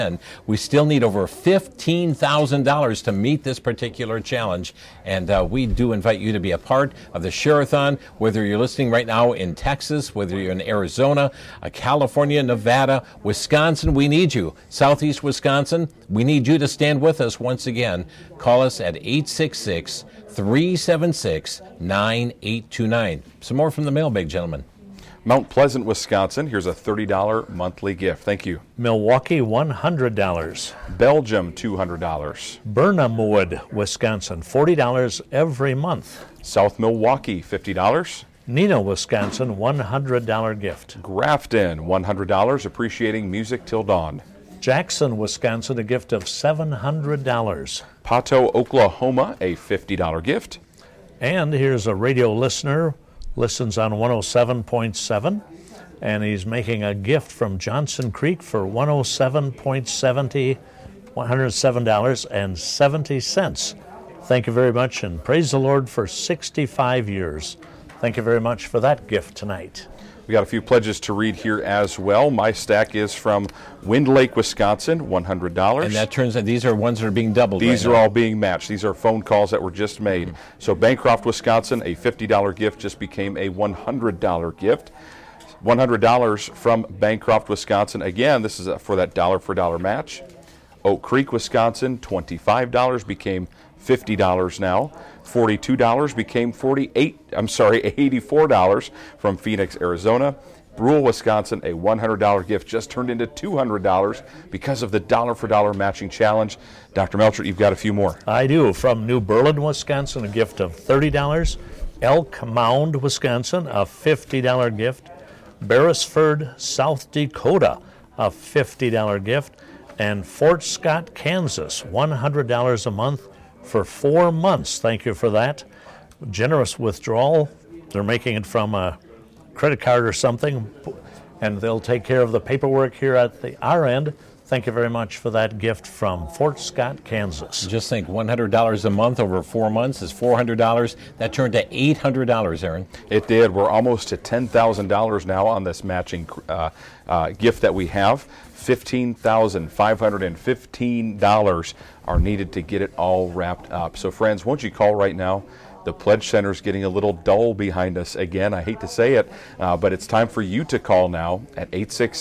We still need over $15,000 to meet this particular challenge, and we do invite you to be a part of the Share-a-thon, whether you're listening right now in Texas, whether you're in Arizona, California, Nevada, Wisconsin. We need you. Southeast Wisconsin, we need you to stand with us once again. Call us at 866-376-9829. Some more from the mailbag, gentlemen. Mount Pleasant, Wisconsin. Here's a $30 monthly gift. Thank you. Milwaukee, $100. Belgium, $200. Burnhamwood, Wisconsin, $40 every month. South Milwaukee, $50. Neenah, Wisconsin, $100 gift. Grafton, $100, appreciating music till dawn. Jackson, Wisconsin, a gift of $700. Pato, Oklahoma, a $50 gift. And here's a radio listener, listens on 107.7, and he's making a gift from Johnson Creek for 107.70, $107.70. Thank you very much, and praise the Lord for 65 years. Thank you very much for that gift tonight. We got a few pledges to read here as well. My stack is from Wind Lake, Wisconsin, $100. And that turns out these are ones that are being doubled. These are all being matched. These are phone calls that were just made. Mm-hmm. So Bancroft, Wisconsin, a $50 gift just became a $100 gift. $100 from Bancroft, Wisconsin. Again, this is for that dollar for dollar match. Oak Creek, Wisconsin, $25 became $50 now. $42 became $84 from Phoenix, Arizona. Brule, Wisconsin, a $100 gift just turned into $200 because of the dollar for dollar matching challenge. Dr. Melcher, you've got a few more. I do. From New Berlin, Wisconsin, a gift of $30. Elk Mound, Wisconsin, a $50 gift. Beresford, South Dakota, a $50 gift. And Fort Scott, Kansas, $100 a month for 4 months. Thank you for that. Generous withdrawal. They're making it from a credit card or something, and they'll take care of the paperwork here at our end. Thank you very much for that gift from Fort Scott, Kansas. Just think, $100 a month over 4 months is $400. That turned to $800, Aaron. It did. We're almost to $10,000 now on this matching gift that we have. $15,515 are needed to get it all wrapped up. So, friends, won't you call right now? The Pledge Center is getting a little dull behind us again. I hate to say it, but it's time for you to call now at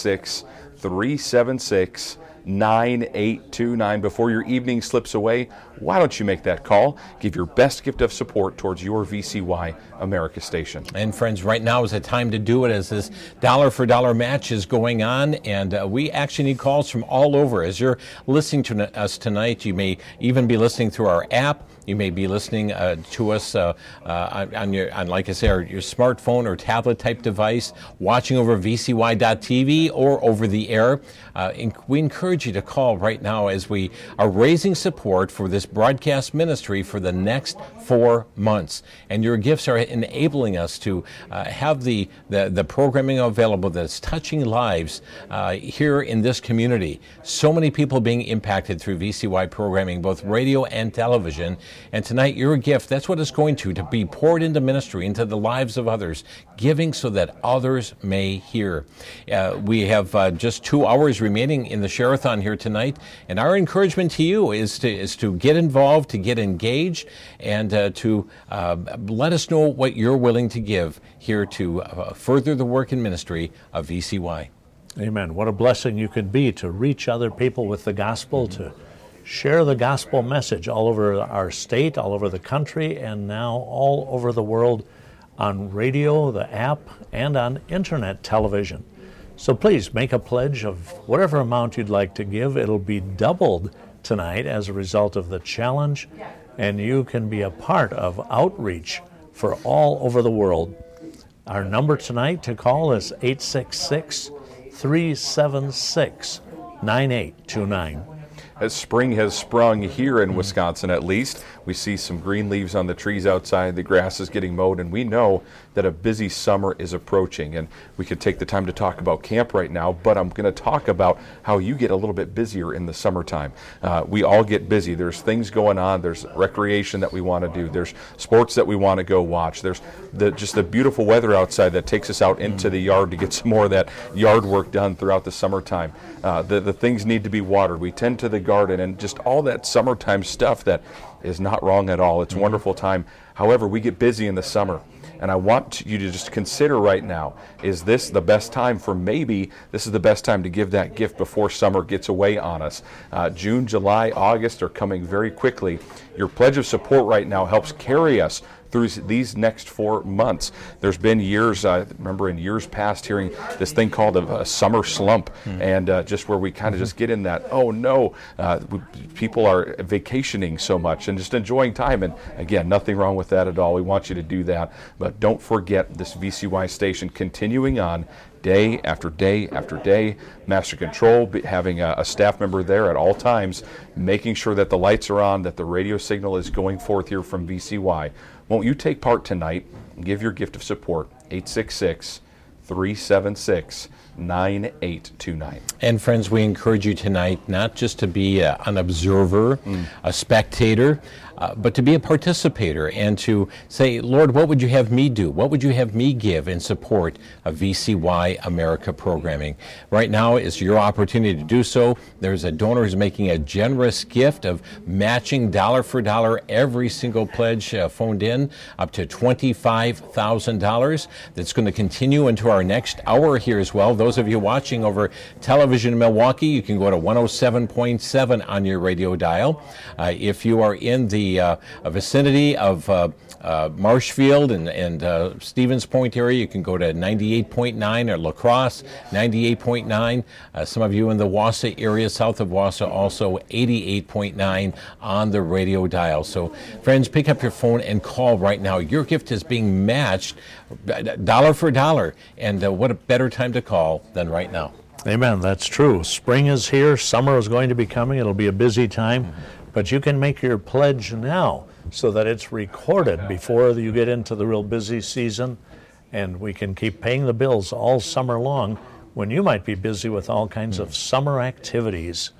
866-376-9829. Before your evening slips away, why don't you make that call? Give your best gift of support towards your VCY America station. And friends, right now is the time to do it as this dollar for dollar match is going on, and we actually need calls from all over. As you're listening to us tonight, you may even be listening through our app. You may be listening to us on like I say, your smartphone or tablet type device, watching over VCY.TV or over the air. We encourage you to call right now as we are raising support for this broadcast ministry for the next 4 months. And your gifts are enabling us to have the programming available that's touching lives here in this community. So many people being impacted through VCY programming, both radio and television. And tonight, your gift, that's what it's going to be poured into ministry, into the lives of others, giving so that others may hear. We have just 2 hours remaining in the Share-a-thon here tonight, and our encouragement to you is to get involved, to get engaged, and to let us know what you're willing to give here to further the work and ministry of VCY. Amen. What a blessing you could be to reach other people with the gospel, to share the gospel message all over our state, all over the country, and now all over the world on radio, the app, and on internet television. So please make a pledge of whatever amount you'd like to give. It'll be doubled tonight as a result of the challenge, and you can be a part of outreach for all over the world. Our number tonight to call is 866-376-9829. As spring has sprung here in Wisconsin, at least, We see some green leaves on the trees outside. The grass is getting mowed, and we know that a busy summer is approaching. And we could take the time to talk about camp right now, but I'm going to talk about how you get a little bit busier in the summertime. We all get busy. There's things going on. There's recreation that we want to do. There's sports that we want to go watch. There's just the beautiful weather outside that takes us out into the yard to get some more of that yard work done throughout the summertime. The things need to be watered. We tend to the garden and just all that summertime stuff that is not wrong at all. It's a wonderful time. However, we get busy in the summer. And I want you to just consider right now, is this the best time for maybe this is the best time to give that gift before summer gets away on us. June, July, August are coming very quickly. Your pledge of support right now helps carry us through these next 4 months. There's been years, I remember in years past hearing this thing called a summer slump, and just where we kind of just get in that, oh no, people are vacationing so much and just enjoying time. And again, nothing wrong with that at all. We want you to do that. But don't forget this VCY station continuing on day after day after day. Master Control having a staff member there at all times, making sure that the lights are on, that the radio signal is going forth here from VCY. Won't you take part tonight and give your gift of support? 866-376-9829. And friends, we encourage you tonight not just to be an observer, a spectator, but to be a participator and to say, Lord, what would you have me do? What would you have me give in support of VCY America programming? Right now is your opportunity to do so. There's a donor who's making a generous gift of matching dollar for dollar every single pledge phoned in, up to $25,000. That's going to continue into our next hour here as well. Those of you watching over television in Milwaukee, you can go to 107.7 on your radio dial. If you are in the vicinity of Marshfield and Stevens Point area, you can go to 98.9, or La Crosse, 98.9. Some of you in the Wausau area, south of Wausau, also 88.9 on the radio dial. So, friends, pick up your phone and call right now. Your gift is being matched dollar for dollar, and what a better time to call than right now. Amen. That's true. Spring is here. Summer is going to be coming. It'll be a busy time. But you can make your pledge now so that it's recorded before you get into the real busy season, and we can keep paying the bills all summer long when you might be busy with all kinds of summer activities.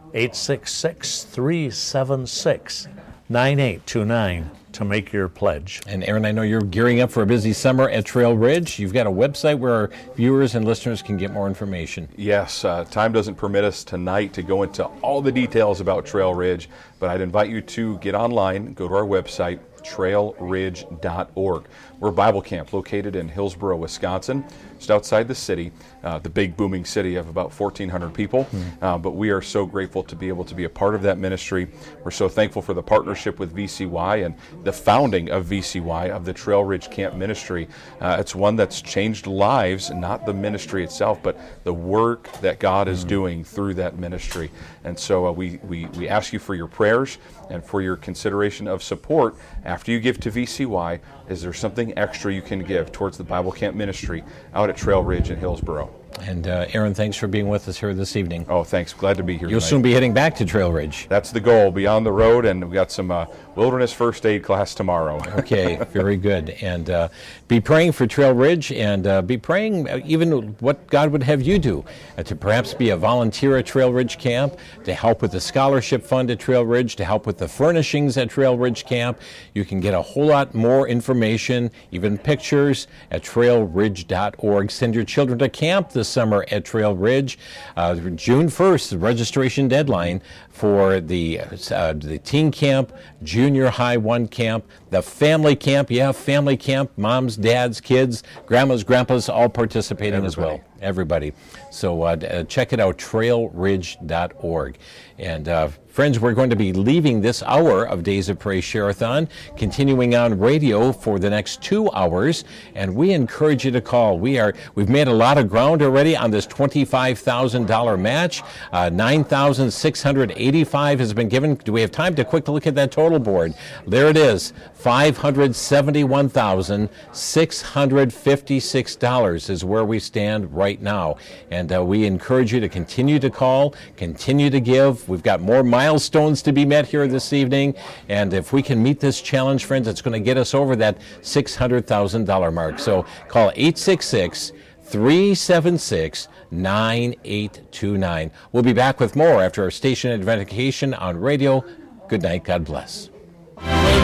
866-376-9829 to make your pledge. And Aaron, I know you're gearing up for a busy summer at Trail Ridge. You've got a website where our viewers and listeners can get more information. Yes, time doesn't permit us tonight to go into all the details about Trail Ridge, but I'd invite you to get online, go to our website, trailridge.org. We're a Bible camp located in Hillsboro, Wisconsin, just outside the city, the big booming city of about 1,400 people. But we are so grateful to be able to be a part of that ministry. We're so thankful for the partnership with VCY and the founding of VCY, of the Trail Ridge Camp Ministry. It's one that's changed lives, not the ministry itself, but the work that God is doing through that ministry. And so we ask you for your prayers and for your consideration of support. After you give to VCY, is there something extra you can give towards the Bible Camp Ministry out at Trail Ridge in Hillsboro? And Aaron, thanks for being with us here this evening. Oh, thanks. Glad to be here You'll tonight. soon be heading back to Trail Ridge. That's the goal. Be on the road, and we've got some wilderness first aid class tomorrow. Okay, very good. And be praying for Trail Ridge, and be praying even what God would have you do, to perhaps be a volunteer at Trail Ridge Camp, to help with the scholarship fund at Trail Ridge, to help with the furnishings at Trail Ridge Camp. You can get a whole lot more information, even pictures, at trailridge.org. Send your children to camp this summer at Trail Ridge. June 1st, the registration deadline for the teen camp, junior high 1 camp, the family camp. Yeah, family camp, moms, dads, kids, grandmas, grandpas, all participating as well. Everybody. So check it out, trailridge.org. And friends, we're going to be leaving this hour of Days of Praise Share-a-thon, continuing on radio for the next 2 hours, and we encourage you to call. We've made a lot of ground already on this $25,000 match. $9,685 has been given. Do we have time to quickly look at that total board? There it is, $571,656 is where we stand right right now. And we encourage you to continue to call, continue to give. We've got more milestones to be met here this evening. And if we can meet this challenge, friends, it's going to get us over that $600,000 mark. So call 866-376-9829. We'll be back with more after our station identification on radio. Good night. God bless.